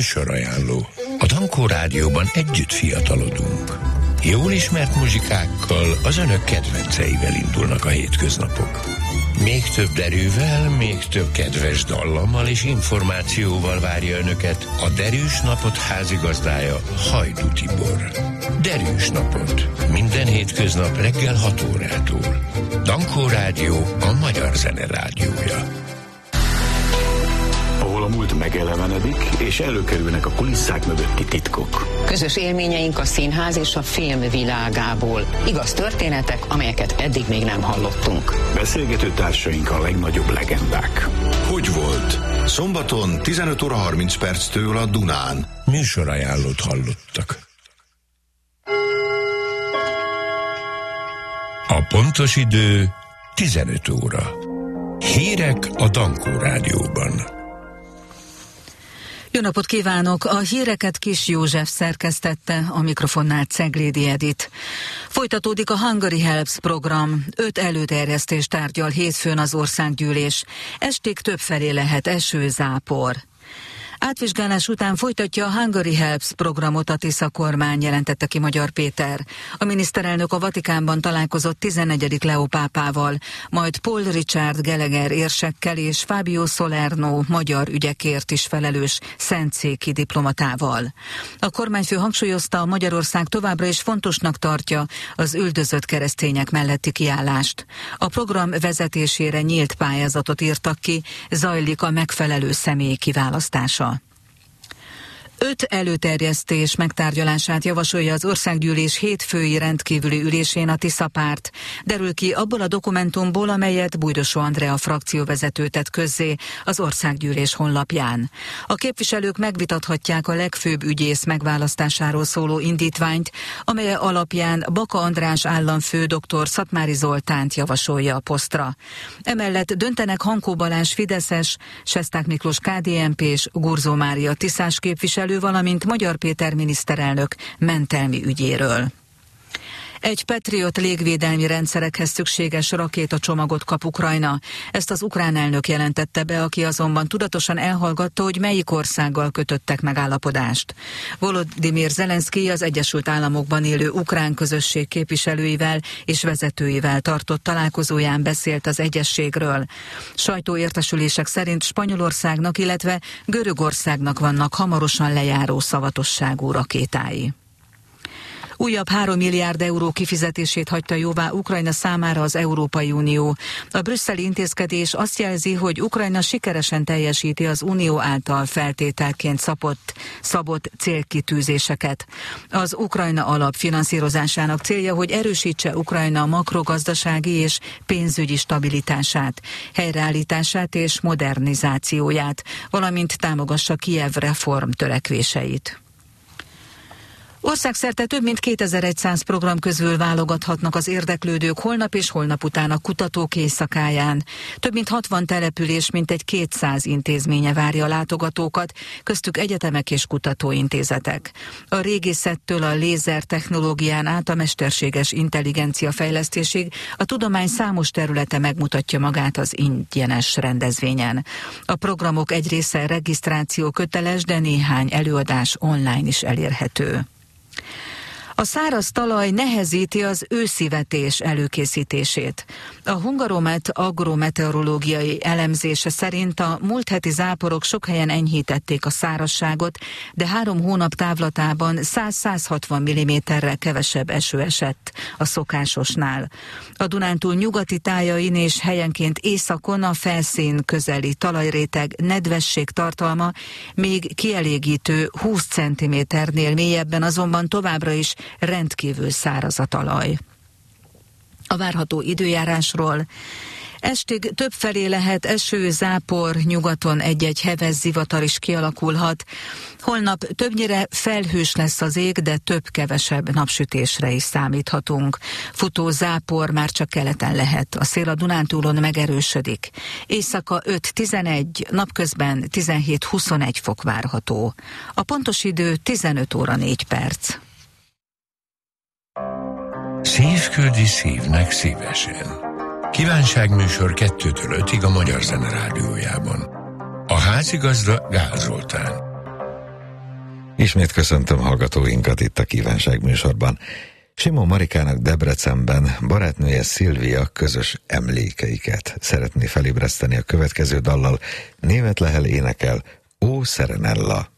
Műsorajánló. A Dankó Rádióban együtt fiatalodunk. Jól ismert muzsikákkal, az önök kedvenceivel indulnak a hétköznapok. Még több derűvel, még több kedves dallammal és információval várja önöket a Derűs Napot házigazdája, Hajdú Tibor. Derűs Napot. Minden hétköznap reggel 6 órától. Dankó Rádió, a magyar zene rádiója. Ahol a múlt megelevenedik, és előkerülnek a kulisszák mögötti titkok. Közös élményeink a színház és a film világából. Igaz történetek, amelyeket eddig még nem hallottunk. Beszélgető társaink a legnagyobb legendák. Hogy volt? Szombaton 15 óra 30 perctől a Dunán. Műsorajánlót hallottak. A pontos idő 15 óra. Hírek a Dankó Rádióban. Jó napot kívánok! A híreket Kis József szerkesztette, a mikrofonnál Ceglédi Edit. Folytatódik a Hungary Helps program. 5 előterjesztést tárgyal hétfőn az országgyűlés. Estig többfelé lehet eső, zápor. Átvizsgálás után folytatja a Hungary Helps programot a Tisza kormány, jelentette ki Magyar Péter. A miniszterelnök a Vatikánban találkozott 14. Leó pápával, majd Paul Richard Gallagher érsekkel és Fábio Salerno magyar ügyekért is felelős szentszéki diplomatával. A kormányfő hangsúlyozta, Magyarország továbbra is fontosnak tartja az üldözött keresztények melletti kiállást. A program vezetésére nyílt pályázatot írtak ki, zajlik a megfelelő személy kiválasztása. 5 előterjesztés megtárgyalását javasolja az országgyűlés hétfői rendkívüli ülésén a Tisza párt. Derül ki abból a dokumentumból, amelyet Bújdosó Andrea frakcióvezető tett közzé az országgyűlés honlapján. A képviselők megvitathatják a legfőbb ügyész megválasztásáról szóló indítványt, amely alapján Baka András államfő dr. Szatmári Zoltánt javasolja a posztra. Emellett döntenek Hankó Balázs fideszes, Sesták Miklós KDNP-s, Gurzó Mária tiszás képviselő, valamint Magyar Péter miniszterelnök mentelmi ügyéről. Egy Patriot légvédelmi rendszerekhez szükséges rakétacsomagot kap Ukrajna. Ezt az ukrán elnök jelentette be, aki azonban tudatosan elhallgatta, hogy melyik országgal kötöttek megállapodást. Volodymyr Zelenszkij az Egyesült Államokban élő ukrán közösség képviselőivel és vezetőivel tartott találkozóján beszélt az egyezségről. Sajtóértesülések szerint Spanyolországnak, illetve Görögországnak vannak hamarosan lejáró szavatosságú rakétái. Újabb 3 milliárd euró kifizetését hagyta jóvá Ukrajna számára az Európai Unió. A brüsszeli intézkedés azt jelzi, hogy Ukrajna sikeresen teljesíti az Unió által feltételként szabott célkitűzéseket. Az Ukrajna alap finanszírozásának célja, hogy erősítse Ukrajna makrogazdasági és pénzügyi stabilitását, helyreállítását és modernizációját, valamint támogassa Kijev reform törekvéseit. Országszerte több mint 2100 program közül válogathatnak az érdeklődők holnap és holnap után a kutatók éjszakáján. Több mint 60 település, mintegy 200 intézménye várja a látogatókat, köztük egyetemek és kutatóintézetek. A régészettől a lézer technológián át a mesterséges intelligencia fejlesztésig a tudomány számos területe megmutatja magát az ingyenes rendezvényen. A programok egy része regisztráció köteles, de néhány előadás online is elérhető. A száraz talaj nehezíti az őszi vetés előkészítését. A Hungaromet agrometeorológiai elemzése szerint a múlt heti záporok sok helyen enyhítették a szárazságot, de 3 hónap távlatában 100-160 mm-rel kevesebb eső esett a szokásosnál. A Dunántúl nyugati tájain és helyenként északon a felszín közeli talajréteg nedvesség tartalma még kielégítő 20 cm-nél mélyebben, azonban továbbra is rendkívül száraz a talaj. A várható időjárásról: estig többfelé lehet eső, zápor, nyugaton egy-egy heves zivatar is kialakulhat. Holnap többnyire felhős lesz az ég, de több-kevesebb napsütésre is számíthatunk. Futó zápor már csak keleten lehet, a szél a Dunántúlon megerősödik. Éjszaka 5-11, napközben 17-21 fok várható. A pontos idő 15 óra 4 perc. Szív küldi szívnek szívesen. Kívánságműsor 2-től 5-ig a Magyar Zene Rádiójában. A házigazda Gál Zoltán. Ismét köszöntöm hallgatóinkat itt a Kívánság műsorban. Simon Marikának Debrecenben barátnője Szilvia közös emlékeiket szeretné felébreszteni a következő dallal. Német Lehel énekel Ó Serenella.